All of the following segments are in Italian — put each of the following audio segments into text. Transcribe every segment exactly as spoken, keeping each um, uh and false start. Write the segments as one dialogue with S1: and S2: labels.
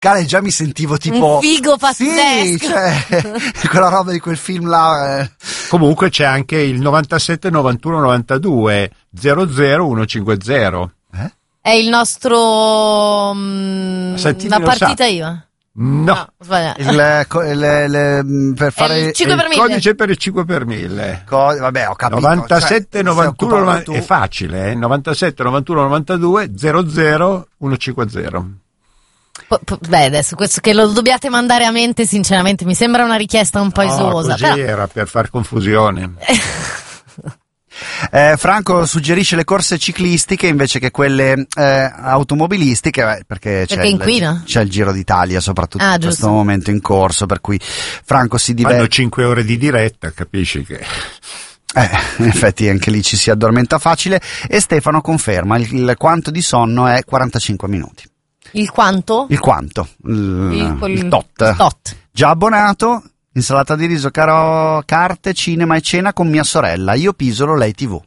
S1: musicale già mi sentivo tipo
S2: un figo pazzesco.
S1: Sì, cioè quella roba di quel film là. Eh.
S3: Comunque c'è anche il novantasette novantuno novantadue zero zero uno cinquanta.
S1: Eh?
S2: È il nostro mh,
S3: Sentite,
S2: la
S3: lo
S2: partita
S3: sa.
S2: I V A.
S3: No,
S2: No, sbagliato.
S1: Il, co- il, il- per fare
S2: il cinque per
S3: il
S2: mille.
S3: codice per il cinque per mille.
S1: co- vabbè, ho capito.
S3: novantasette
S1: cioè,
S3: novantuno
S1: sei occupato
S3: novantuno
S1: tu.
S3: è facile, eh? novantasette novantuno novantadue zero zero uno cinquanta.
S2: Po- po- Beh, adesso questo che lo dobbiate mandare a mente, sinceramente, mi sembra una richiesta un po'
S3: No,
S2: esosa.
S3: così
S2: Però...
S3: era per far confusione.
S1: Eh, Franco suggerisce le corse ciclistiche invece che quelle eh, automobilistiche, eh, perché, c'è,
S2: Perché inquina?
S1: il, c'è il Giro d'Italia soprattutto
S2: Ah,
S1: in
S2: giusto.
S1: questo momento in corso, per cui Franco si
S3: Fanno
S1: diverte.
S3: cinque ore di diretta, capisci che...
S1: Eh, in effetti anche lì ci si addormenta facile. E Stefano conferma il, il quanto di sonno è quarantacinque minuti.
S2: Il quanto?
S1: Il quanto? Il,
S2: Il- quel-
S1: il tot.
S2: il tot.
S1: Già abbonato, insalata di riso, caro, carte, cinema e cena con mia sorella. Io Pisolo, lei tivù.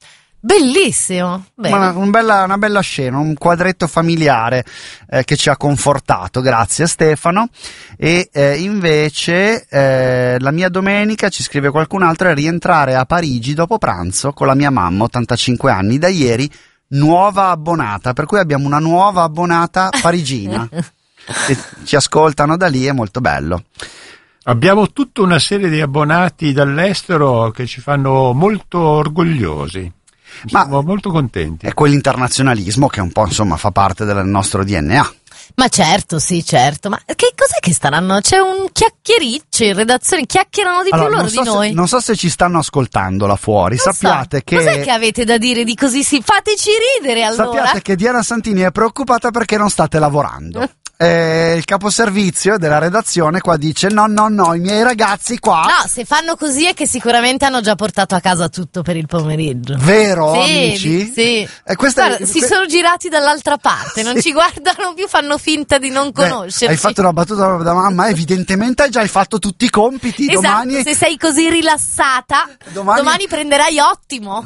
S2: Bellissimo. Bene.
S1: Una, un bella, una bella scena, un quadretto familiare eh, che ci ha confortato, grazie Stefano. E eh, invece eh, la mia domenica, ci scrive qualcun altro, è rientrare a Parigi dopo pranzo con la mia mamma, ottantacinque anni, da ieri nuova abbonata, per cui abbiamo una nuova abbonata parigina che ci ascoltano da lì, è molto bello.
S3: Abbiamo tutta una serie di abbonati dall'estero che ci fanno molto orgogliosi.
S1: Ma
S3: Siamo molto contenti.
S1: è quell'internazionalismo che un po' insomma fa parte del nostro D N A.
S2: Ma certo, sì, certo. Ma che cos'è che staranno? C'è un chiacchiericcio in redazione, chiacchierano di più
S1: Allora,
S2: loro
S1: non so
S2: di
S1: se-
S2: noi.
S1: non so se ci stanno ascoltando là fuori.
S2: Non
S1: Sappiate
S2: so.
S1: che
S2: Cos'è che avete da dire di così? Sì, fateci ridere allora.
S1: Sappiate che Diana Santini è preoccupata perché non state lavorando. Eh, il caposervizio della redazione qua dice no, no, no, i miei ragazzi qua.
S2: No, se fanno così è che sicuramente hanno già portato a casa tutto per il pomeriggio.
S1: Vero,
S2: Sì,
S1: amici?
S2: sì.
S1: Eh, questa
S2: Guarda,
S1: è-
S2: si
S1: que-
S2: sono girati dall'altra parte, non
S1: Sì.
S2: ci guardano più, fanno finta di non
S1: Beh,
S2: conoscerci.
S1: hai fatto una battuta da mamma, evidentemente hai già fatto tutti i compiti.
S2: Esatto,
S1: Domani
S2: se sei così rilassata,
S1: Domani-
S2: domani, prenderai ottimo.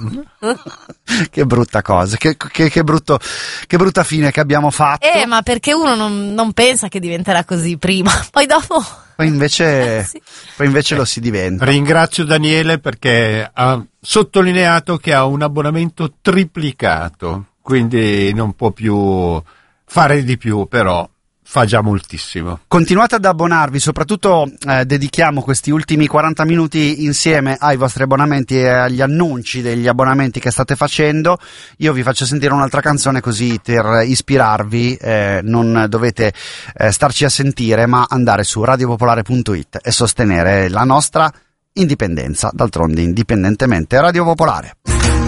S1: che brutta cosa, che, che, che brutto, che brutta fine che abbiamo fatto.
S2: Eh, ma perché uno non, non pensa che diventerà così prima, poi dopo...
S1: Poi invece,
S2: Eh, sì.
S1: poi invece lo si diventa.
S3: Ringrazio Daniele perché ha sottolineato che ha un abbonamento triplicato, quindi non può più fare di più, però fa già moltissimo.
S1: Continuate ad abbonarvi, soprattutto eh, dedichiamo questi ultimi quaranta minuti insieme ai vostri abbonamenti e agli annunci degli abbonamenti che state facendo. Io vi faccio sentire un'altra canzone così per ispirarvi, eh, non dovete eh, starci a sentire ma andare su radiopopolare punto it e sostenere la nostra indipendenza, d'altronde indipendentemente Radio Popolare.